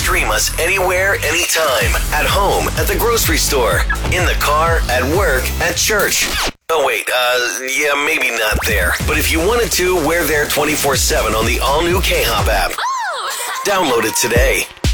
stream us anywhere, anytime. At home, at the grocery store, in the car, at work, at church. Oh, wait, yeah, maybe not there. But if you wanted to, we're there 24/7 on the all-new K-Hop app. Download it today.